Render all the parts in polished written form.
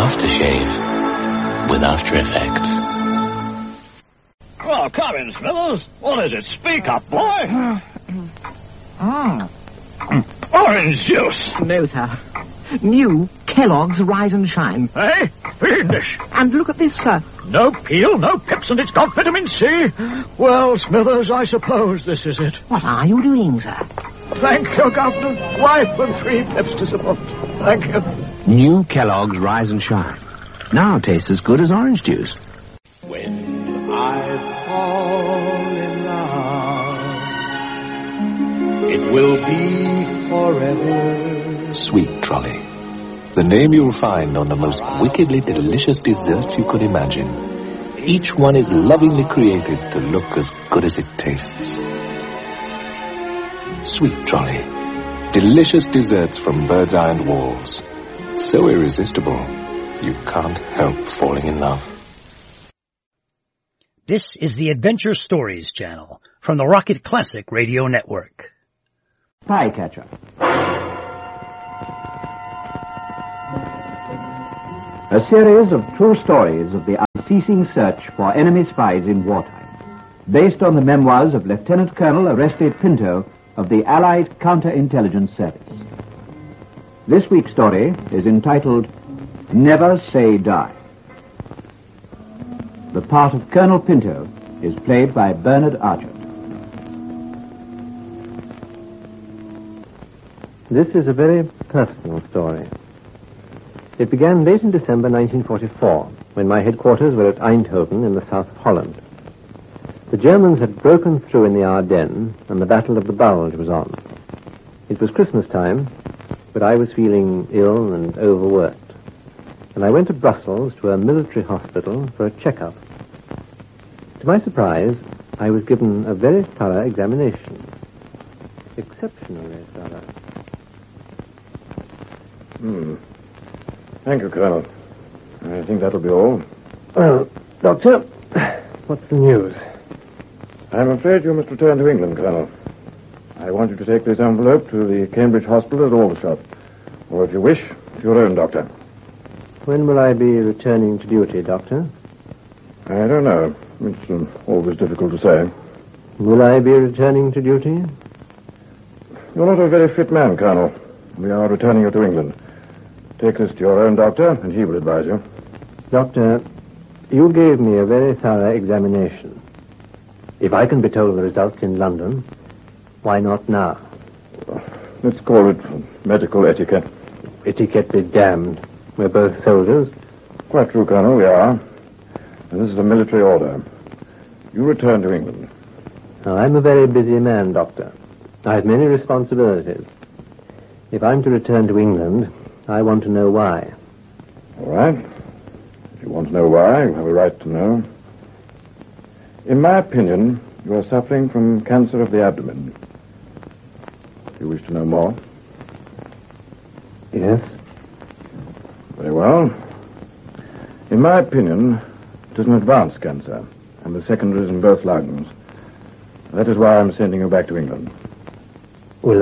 aftershave with After Effects. Oh, come in, Smithers. What is it? Speak up, boy. Orange juice. No, sir. New Kellogg's Rise and Shine. Hey, fiendish. And look at this, sir. No peel, no pips, and it's got vitamin C. Well, Smithers, I suppose this is it. What are you doing, sir? Thank you, Governor. Wife and 3 pips to support. Thank you. New Kellogg's Rise and Shine. Now tastes as good as orange juice. When I fall in love, it will be forever. Sweet Trolley. The name you'll find on the most wickedly delicious desserts you could imagine. Each one is lovingly created to look as good as it tastes. Sweet Trolley. Delicious desserts from Bird's Eye and Walls. So irresistible, you can't help falling in love. This is the Adventure Stories channel from the Rocket Classic Radio Network. Spycatcher. A series of true stories of the unceasing search for enemy spies in wartime, based on the memoirs of Lieutenant Colonel Arrested Pinto of the Allied Counterintelligence Service. This week's story is entitled Never Say Die. The part of Colonel Pinto is played by Bernard Argent. This is a very personal story. It began late in December 1944, when my headquarters were at Eindhoven in the south of Holland. The Germans had broken through in the Ardennes, and the Battle of the Bulge was on. It was Christmas time, but I was feeling ill and overworked, and I went to Brussels to a military hospital for a checkup. To my surprise, I was given a very thorough examination. Exceptionally thorough. Thank you, Colonel. I think that'll be all. Well, Doctor, what's the news? I'm afraid you must return to England, Colonel. I want you to take this envelope to the Cambridge Hospital at Aldershot. Or, if you wish, to your own doctor. When will I be returning to duty, Doctor? I don't know. It's always difficult to say. Will I be returning to duty? You're not a very fit man, Colonel. We are returning you to England. Take this to your own doctor, and he will advise you. Doctor, you gave me a very thorough examination. If I can be told the results in London, why not now? Let's call it medical etiquette. Etiquette be damned. We're both soldiers. Quite true, Colonel, we are. And this is a military order. You return to England. Now, I'm a very busy man, Doctor. I have many responsibilities. If I'm to return to England, I want to know why. All right. If you want to know why, you have a right to know. In my opinion, you are suffering from cancer of the abdomen. Do you wish to know more? Yes. Very well. In my opinion, it is an advanced cancer, and the secondaries in both lungs. That is why I'm sending you back to England. Will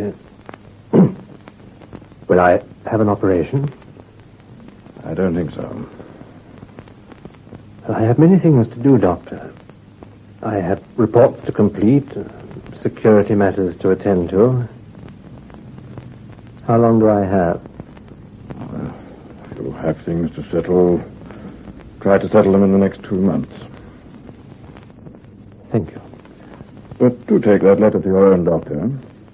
I have an operation? I don't think so. I have many things to do, Doctor. I have reports to complete, security matters to attend to. How long do I have? If you have things to settle, try to settle them in the next 2 months. Thank you. But do take that letter to your own doctor.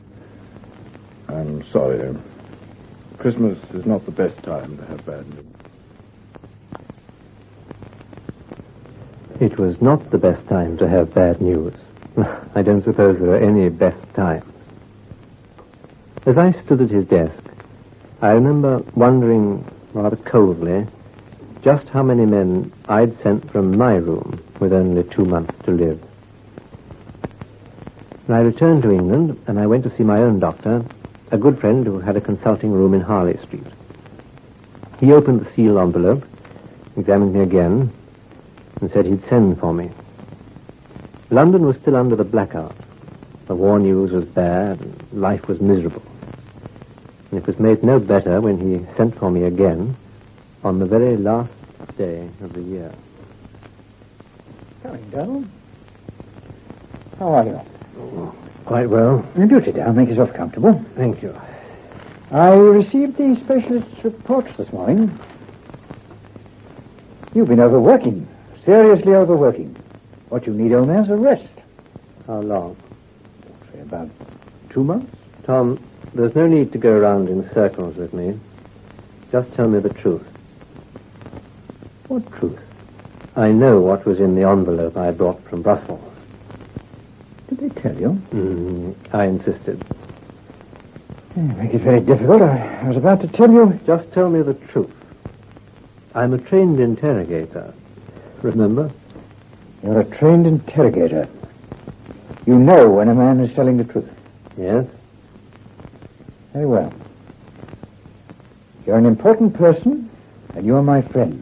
I'm sorry. Christmas is not the best time to have bad news. It was not the best time to have bad news. I don't suppose there are any best times. As I stood at his desk, I remember wondering rather coldly just how many men I'd sent from my room with only 2 months to live. When I returned to England, and I went to see my own doctor, a good friend who had a consulting room in Harley Street. He opened the sealed envelope, examined me again, and said he'd send for me. London was still under the blackout. The war news was bad, and life was miserable. And it was made no better when he sent for me again on the very last day of the year. Coming, Donald. How are you? Quite well. Do sit down. Make yourself comfortable. Thank you. I received the specialist's reports this morning. You've been overworking. Seriously overworking. What you need, old man, is a rest. How long? Say about 2 months. Tom, there's no need to go around in circles with me. Just tell me the truth. What truth? I know what was in the envelope I brought from Brussels. Did they tell you? I insisted. You make it very difficult. I was about to tell you. Just tell me the truth. I'm a trained interrogator. Remember? You're a trained interrogator. You know when a man is telling the truth. Yes? Very well. You're an important person, and you're my friend.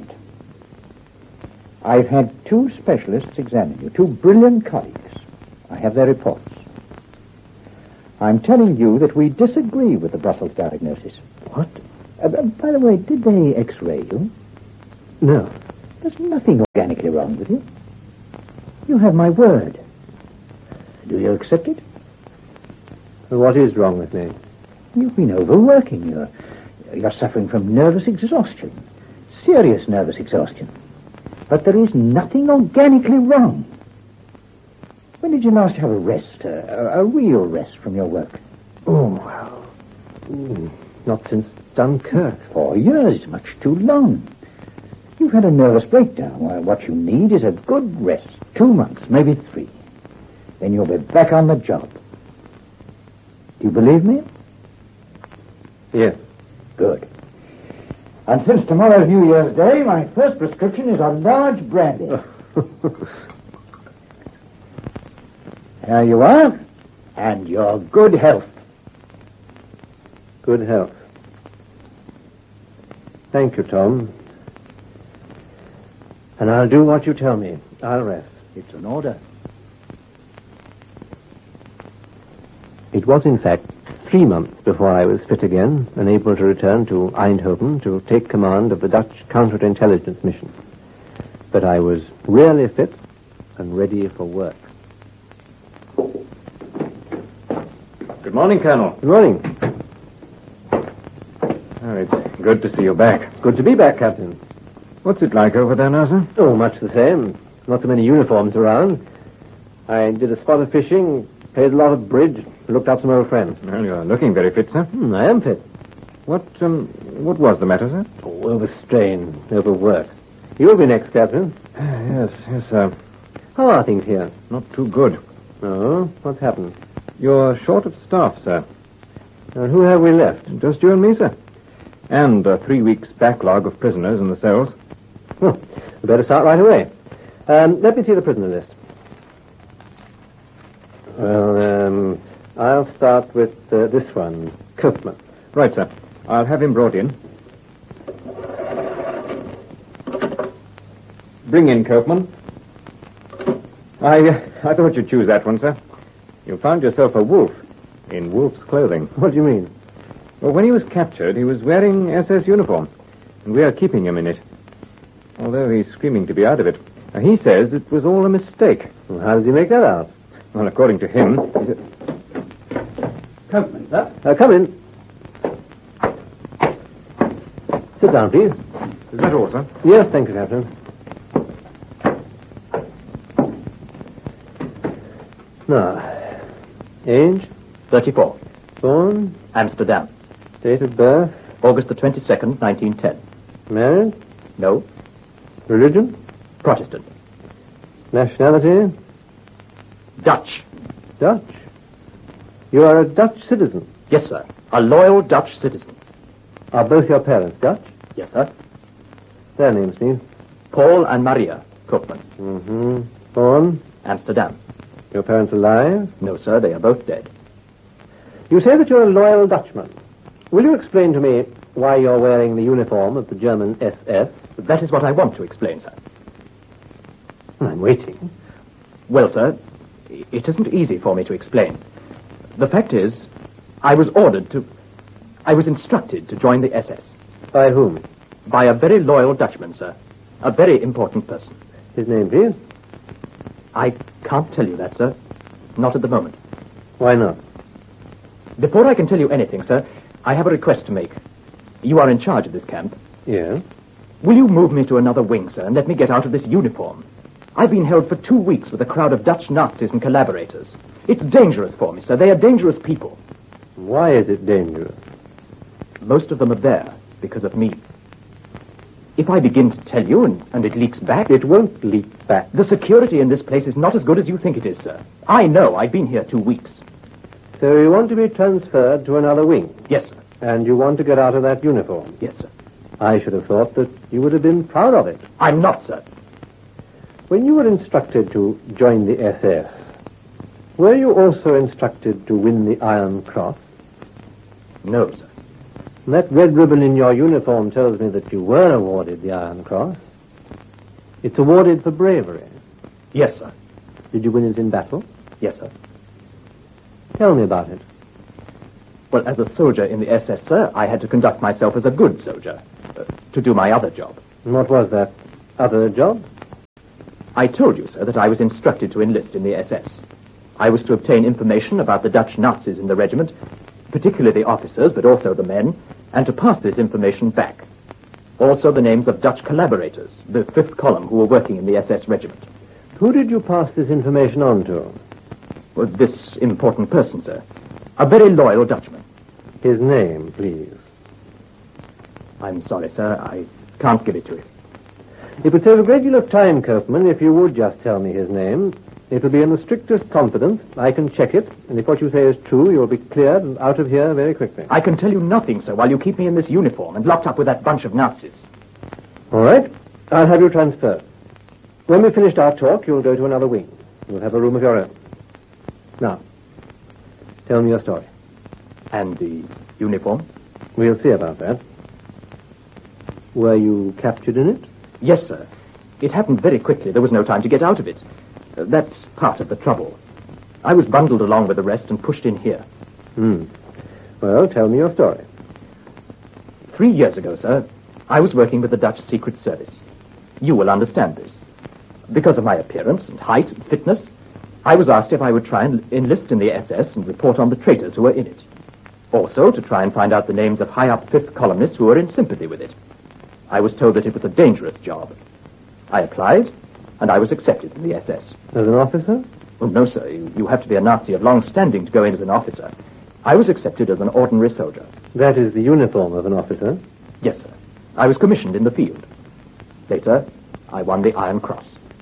I've had 2 specialists examine you, 2 brilliant colleagues. I have their reports. I'm telling you that we disagree with the Brussels diagnosis. What? By the way, did they x-ray you? No. There's nothing organically wrong with you. You have my word. Do you accept it? What is wrong with me? You've been overworking. You're suffering from nervous exhaustion. Serious nervous exhaustion. But there is nothing organically wrong. When did you last have a rest, a real rest from your work? Oh, well, not since Dunkirk. 4 years, much too long. You've had a nervous breakdown. Well, what you need is a good rest. 2 months, maybe 3. Then you'll be back on the job. Do you believe me? Yes. Good. And since tomorrow's New Year's Day, my first prescription is a large brandy. There you are. And your good health. Good health. Thank you, Tom. And I'll do what you tell me. I'll rest. It's an order. It was, in fact, 3 months before I was fit again and able to return to Eindhoven to take command of the Dutch counterintelligence mission. But I was really fit and ready for work. Good morning, Colonel. Good morning. Oh, it's good to see you back. Good to be back, Captain. What's it like over there now, sir? Oh, much the same. Not so many uniforms around. I did a spot of fishing, played a lot of bridge, looked up some old friends. Well, you're looking very fit, sir. I am fit. What was the matter, sir? Oh, overstrain, overwork. You'll be next, Captain. Yes, sir. How are things here? Not too good. Oh, what's happened? You're short of staff, sir. Who have we left? Just you and me, sir. And a 3 weeks backlog of prisoners in the cells. Well, we better start right away. Let me see the prisoner list. Well, I'll start with this one, Koopman. Right, sir. I'll have him brought in. Bring in Koopman. I thought you'd choose that one, sir. You found yourself a wolf in wolf's clothing. What do you mean? Well, when he was captured, he was wearing SS uniform, and we are keeping him in it. Although he's screaming to be out of it. He says it was all a mistake. Well, how does he make that out? Well, according to him... Koopman, sir. Come in. Sit down, please. Is that all, sir? Yes, thank you, Captain. Now, age? 34. Born? Amsterdam. Date of birth? August the 22nd, 1910. Married? No. Religion? Protestant. Nationality? Dutch. Dutch? You are a Dutch citizen? Yes, sir. A loyal Dutch citizen. Are both your parents Dutch? Yes, sir. Their names, please. Paul and Maria Koopman. Mm-hmm. Born? Amsterdam. Your parents alive? No, sir. They are both dead. You say that you're a loyal Dutchman. Will you explain to me why you're wearing the uniform of the German SS? That is what I want to explain, sir. I'm waiting. Well, sir, it isn't easy for me to explain. The fact is, I was instructed to join the SS. By whom? By a very loyal Dutchman, sir. A very important person. His name, please? I can't tell you that, sir. Not at the moment. Why not? Before I can tell you anything, sir, I have a request to make. You are in charge of this camp. Yes? Will you move me to another wing, sir, and let me get out of this uniform? I've been held for 2 weeks with a crowd of Dutch Nazis and collaborators. It's dangerous for me, sir. They are dangerous people. Why is it dangerous? Most of them are there because of me. If I begin to tell you and it leaks back... It won't leak back. The security in this place is not as good as you think it is, sir. I know. I've been here 2 weeks. So you want to be transferred to another wing? Yes, sir. And you want to get out of that uniform? Yes, sir. I should have thought that you would have been proud of it. I'm not, sir. When you were instructed to join the SS, were you also instructed to win the Iron Cross? No, sir. And that red ribbon in your uniform tells me that you were awarded the Iron Cross. It's awarded for bravery. Yes, sir. Did you win it in battle? Yes, sir. Tell me about it. Well, as a soldier in the SS, sir, I had to conduct myself as a good soldier, to do my other job. And what was that other job? I told you, sir, that I was instructed to enlist in the SS. I was to obtain information about the Dutch Nazis in the regiment, particularly the officers, but also the men, and to pass this information back. Also the names of Dutch collaborators, the 5th column, who were working in the SS regiment. Who did you pass this information on to? Well, this important person, sir. A very loyal Dutchman. His name, please. I'm sorry, sir. I can't give it to you. It would save a great deal of time, Copeman, if you would just tell me his name. It will be in the strictest confidence. I can check it, and if what you say is true, you'll be cleared and out of here very quickly. I can tell you nothing, sir, while you keep me in this uniform and locked up with that bunch of Nazis. All right. I'll have you transferred. When we've finished our talk, you'll go to another wing. You'll have a room of your own. Now, tell me your story. And the uniform? We'll see about that. Were you captured in it? Yes, sir. It happened very quickly. There was no time to get out of it. That's part of the trouble. I was bundled along with the rest and pushed in here. Well, tell me your story. 3 years ago, sir, I was working with the Dutch Secret Service. You will understand this. Because of my appearance and height and fitness, I was asked if I would try and enlist in the SS and report on the traitors who were in it. Also, to try and find out the names of high-up 5th columnists who were in sympathy with it. I was told that it was a dangerous job. I applied, and I was accepted in the SS. As an officer? Well, no, sir. You have to be a Nazi of long standing to go in as an officer. I was accepted as an ordinary soldier. That is the uniform of an officer? Yes, sir. I was commissioned in the field. Later, I won the Iron Cross.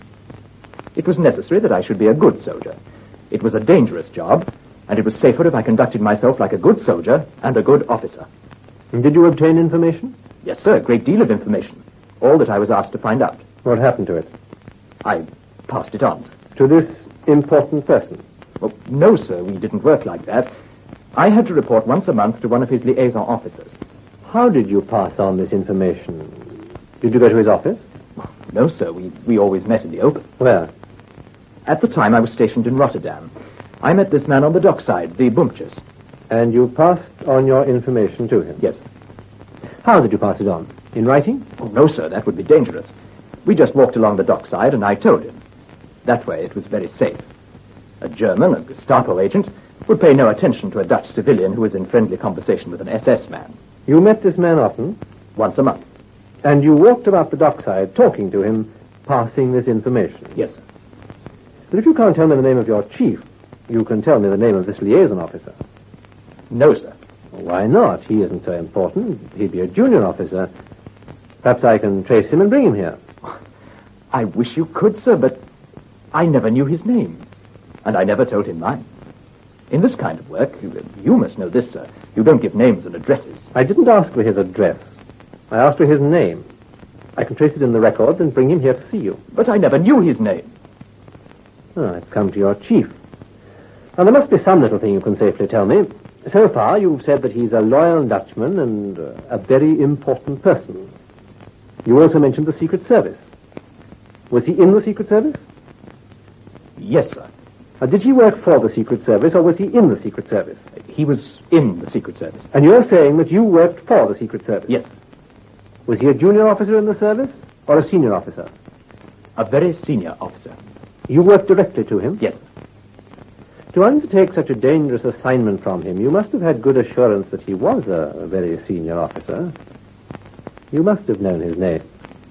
It was necessary that I should be a good soldier. It was a dangerous job, and it was safer if I conducted myself like a good soldier and a good officer. And did you obtain information? Yes, sir, a great deal of information. All that I was asked to find out. What happened to it? I passed it on, sir. To this important person? Well, no, sir, we didn't work like that. I had to report once a month to one of his liaison officers. How did you pass on this information? Did you go to his office? No, sir, we always met in the open. Where? At the time, I was stationed in Rotterdam. I met this man on the dockside, the Bumtjes. And you passed on your information to him? Yes. How did you pass it on? In writing? Oh, no, sir, that would be dangerous. We just walked along the dockside, and I told him. That way, it was very safe. A German, a Gestapo agent, would pay no attention to a Dutch civilian who was in friendly conversation with an SS man. You met this man often? Once a month. And you walked about the dockside, talking to him, passing this information? Yes, sir. But if you can't tell me the name of your chief, you can tell me the name of this liaison officer. No, sir. Well, why not? He isn't so important. He'd be a junior officer. Perhaps I can trace him and bring him here. I wish you could, sir, but I never knew his name. And I never told him mine. In this kind of work, you must know this, sir. You don't give names and addresses. I didn't ask for his address. I asked for his name. I can trace it in the records and bring him here to see you. But I never knew his name. I've come to your chief. Now, there must be some little thing you can safely tell me. So far, you've said that he's a loyal Dutchman and a very important person. You also mentioned the Secret Service. Was he in the Secret Service? Yes, sir. Did he work for the Secret Service, or was he in the Secret Service? He was in the Secret Service. And you're saying that you worked for the Secret Service? Yes, sir. Was he a junior officer in the service or a senior officer? A very senior officer. You worked directly to him? Yes. To undertake such a dangerous assignment from him, you must have had good assurance that he was a very senior officer. You must have known his name.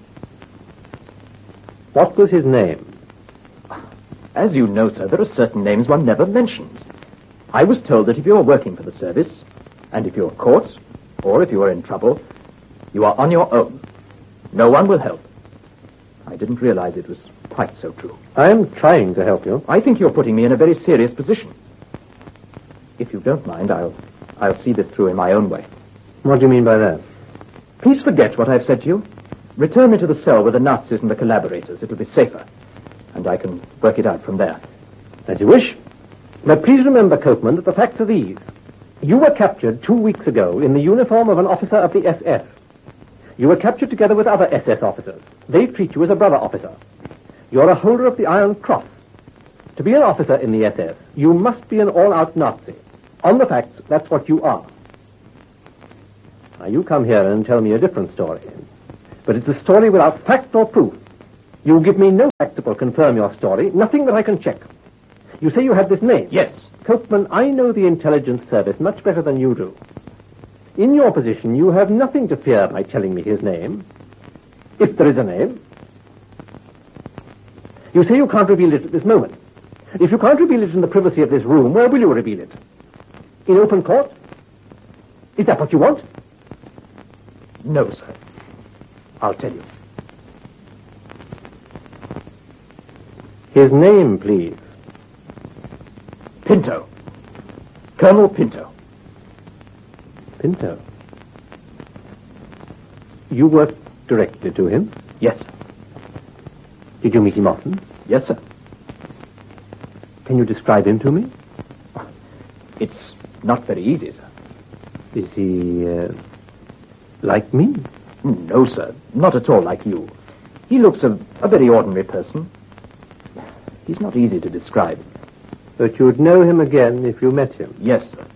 What was his name? As you know, sir, there are certain names one never mentions. I was told that if you are working for the service, and if you are caught, or if you are in trouble, you are on your own. No one will help. I didn't realize it was quite so true. I am trying to help you. I think you're putting me in a very serious position. If you don't mind, I'll see this through in my own way. What do you mean by that? Please forget what I've said to you. Return me to the cell with the Nazis and the collaborators. It'll be safer. And I can work it out from there. As you wish. But please remember, Copeman, that the facts are these. You were captured 2 weeks ago in the uniform of an officer of the SS. You were captured together with other SS officers. They treat you as a brother officer. You're a holder of the Iron Cross. To be an officer in the SS, you must be an all-out Nazi. On the facts, that's what you are. Now, you come here and tell me a different story. But it's a story without fact or proof. You give me no facts that will confirm your story, nothing that I can check. You say you had this name. Yes. Copeman, I know the intelligence service much better than you do. In your position, you have nothing to fear by telling me his name. If there is a name. You say you can't reveal it at this moment. If you can't reveal it in the privacy of this room, where will you reveal it? In open court? Is that what you want? No, sir. I'll tell you. His name, please. Pinto. Colonel Pinto. Pinto? You worked directly to him? Yes, sir. Did you meet him often? Yes, sir. Can you describe him to me? It's not very easy, sir. Is he, like me? No, sir. Not at all like you. He looks a very ordinary person. He's not easy to describe. But you'd know him again if you met him? Yes, sir.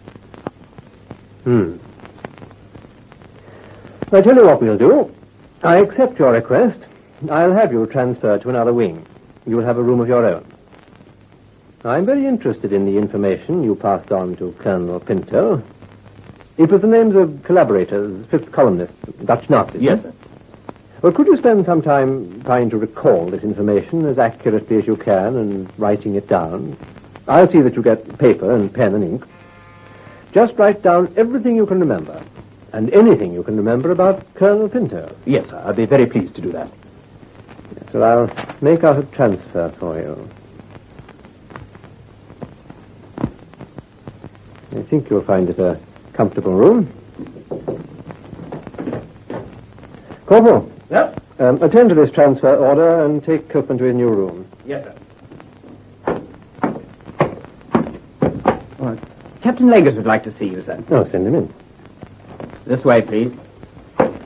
I tell you what we'll do. I accept your request. I'll have you transferred to another wing. You'll have a room of your own. I'm very interested in the information you passed on to Colonel Pinto. It was the names of collaborators, fifth columnists, Dutch Nazis. Yes, sir. Well, could you spend some time trying to recall this information as accurately as you can and writing it down? I'll see that you get paper and pen and ink. Just write down everything you can remember, and anything you can remember about Colonel Pinto. Yes, sir. I'll be very pleased to do that. Yes, so I'll make out a transfer for you. I think you'll find it a comfortable room. Corporal. Yep. Attend to this transfer order and take Copeman to his new room. Yes, sir. Captain Leggett would like to see you, sir. Oh, send him in. This way, please.